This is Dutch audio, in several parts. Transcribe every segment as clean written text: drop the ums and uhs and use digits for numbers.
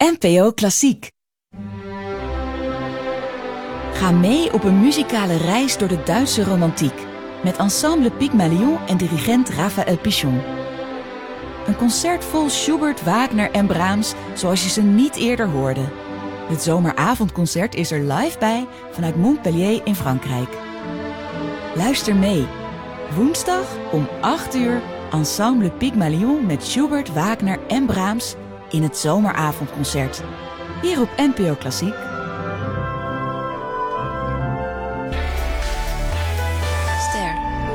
NPO Klassiek. Ga mee op een muzikale reis door de Duitse romantiek met Ensemble Pygmalion en dirigent Raphaël Pichon. Een concert vol Schubert, Wagner en Brahms zoals je ze niet eerder hoorde. Het zomeravondconcert is er live bij vanuit Montpellier in Frankrijk. Luister mee. Woensdag om 8 uur Ensemble Pygmalion met Schubert, Wagner en Brahms in het zomeravondconcert. Hier op NPO Klassiek. Ster.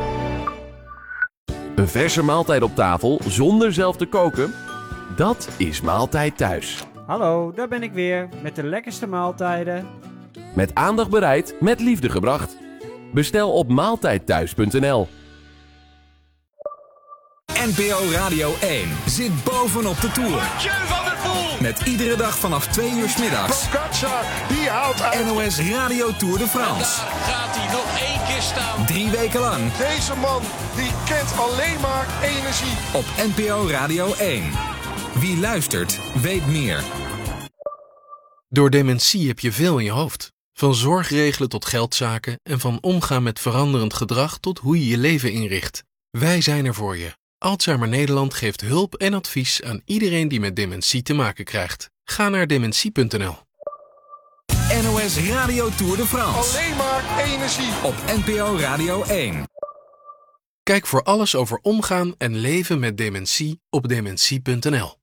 Een verse maaltijd op tafel zonder zelf te koken? Dat is Maaltijd Thuis. Hallo, daar ben ik weer met de lekkerste maaltijden. Met aandacht bereid, met liefde gebracht. Bestel op maaltijdthuis.nl. NPO Radio 1 zit bovenop de Tour. Met iedere dag vanaf 2 uur 's middags. Die haalt uit. NOS Radio Tour de France. Gaat hij nog 1 keer staan? 3 weken lang. Deze man die kent alleen maar energie. Op NPO Radio 1. Wie luistert, weet meer. Door dementie heb je veel in je hoofd. Van zorgregelen tot geldzaken en van omgaan met veranderend gedrag tot hoe je je leven inricht. Wij zijn er voor je. Alzheimer Nederland geeft hulp en advies aan iedereen die met dementie te maken krijgt. Ga naar dementie.nl. NOS Radio Tour de France. Alleen maar energie. Op NPO Radio 1. Kijk voor alles over omgaan en leven met dementie op dementie.nl.